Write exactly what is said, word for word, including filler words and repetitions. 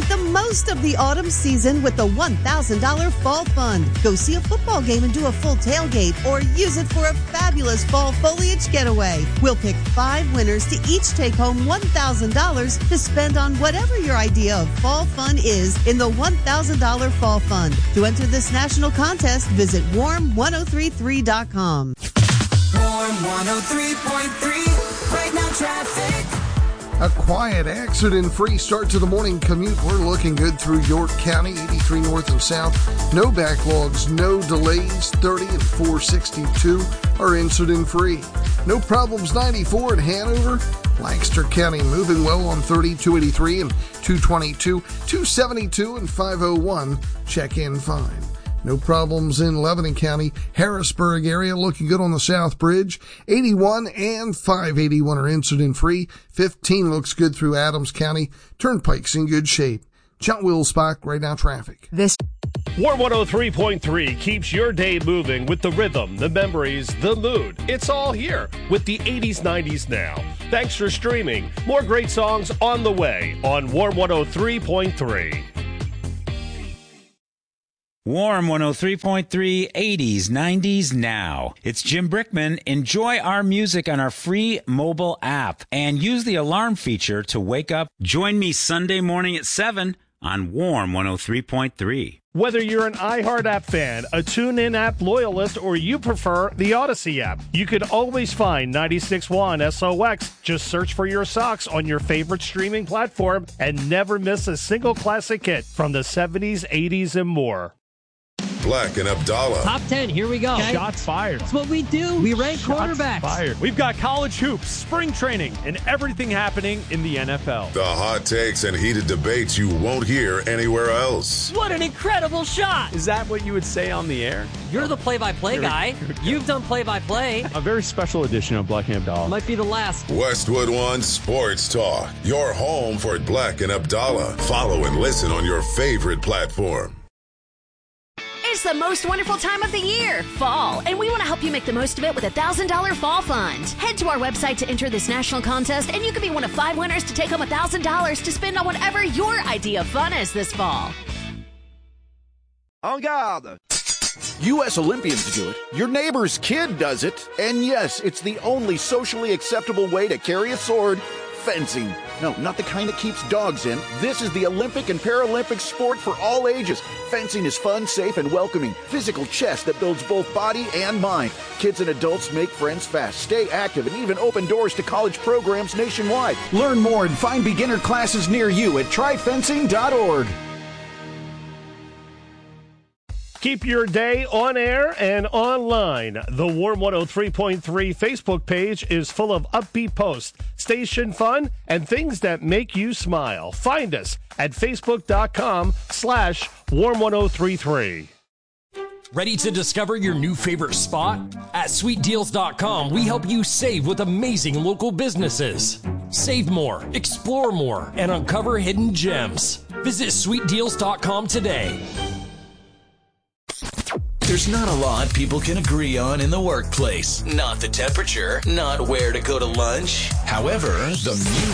Make the most of the autumn season with the one thousand dollars Fall Fund. Go see a football game and do a full tailgate, or use it for a fabulous fall foliage getaway. We'll pick five winners to each take home one thousand dollars to spend on whatever your idea of fall fun is in the one thousand dollars Fall Fund. To enter this national contest, visit warm ten thirty-three dot com. Warm one oh three point three, right now traffic. A quiet, accident-free start to the morning commute. We're looking good through York County, eighty-three north and south. No backlogs, no delays. thirty and four sixty-two are incident-free. No problems, ninety-four at Hanover. Lancaster County moving well on thirty, two eighty-three and two twenty-two. two seventy-two and five oh one check in fine. No problems in Lebanon County. Harrisburg area looking good on the South Bridge. eighty-one and five eighty-one are incident-free. fifteen looks good through Adams County. Turnpike's in good shape. John Wilsbach, right now traffic. This Warm one oh three point three keeps your day moving with the rhythm, the memories, the mood. It's all here with the eighties, nineties now. Thanks for streaming. More great songs on the way on Warm one oh three point three. Warm one oh three point three, eighties, nineties now. It's Jim Brickman. Enjoy our music on our free mobile app and use the alarm feature to wake up. Join me Sunday morning at seven on Warm one oh three point three. Whether you're an iHeart app fan, a TuneIn app loyalist, or you prefer the Odyssey app, you could always find ninety-six point one S O X. Just search for your socks on your favorite streaming platform and never miss a single classic hit from the seventies, eighties, and more. Black and Abdallah. Top ten, here we go. Okay. Shots fired. That's what we do. We rank Shots quarterbacks. Fired. We've got college hoops, spring training, and everything happening in the N F L. The hot takes and heated debates you won't hear anywhere else. What an incredible shot. Is that what you would say on the air? You're the play-by-play guy. You've done play-by-play. A very special edition of Black and Abdallah. Might be the last. Westwood One Sports Talk. Your home for Black and Abdallah. Follow and listen on your favorite platform. It's the most wonderful time of the year, fall, and we want to help you make the most of it with a one thousand dollars Fall Fund. Head to our website to enter this national contest, and you could be one of five winners to take home one thousand dollars to spend on whatever your idea of fun is this fall. En garde! U S Olympians do it, your neighbor's kid does it, and yes, it's the only socially acceptable way to carry a sword, fencing. No, not the kind that keeps dogs in. This is the Olympic and Paralympic sport for all ages. Fencing is fun, safe, and welcoming. Physical chess that builds both body and mind. Kids and adults make friends fast, stay active, and even open doors to college programs nationwide. Learn more and find beginner classes near you at try fencing dot org. Keep your day on air and online. The Warm one oh three point three Facebook page is full of upbeat posts, station fun, and things that make you smile. Find us at facebook.com slash warm1033. Ready to discover your new favorite spot? At sweet deals dot com, we help you save with amazing local businesses. Save more, explore more, and uncover hidden gems. Visit sweet deals dot com today. There's not a lot people can agree on in the workplace. Not the temperature, not where to go to lunch. However, the music